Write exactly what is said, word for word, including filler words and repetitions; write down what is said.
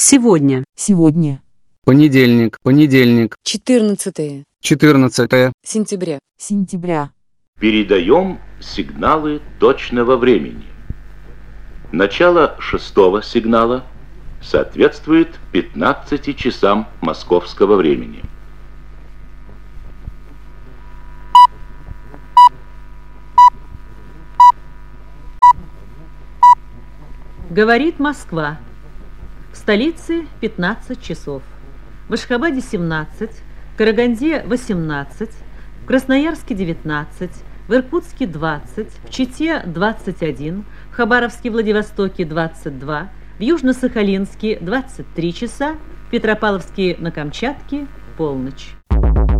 Сегодня. Сегодня. Понедельник, понедельник. четырнадцатое. четырнадцатое. Сентября. Сентября. Передаем сигналы точного времени. Начало шестого сигнала соответствует пятнадцати часам московского времени. Говорит Москва. В столице пятнадцать часов. В Ашхабаде семнадцать, в Караганде восемнадцать, в Красноярске девятнадцать, в Иркутске двадцать, в Чите двадцать один, в Хабаровске, Владивостоке двадцать два, в Южно-Сахалинске двадцать три часа, в Петропавловске на Камчатке полночь.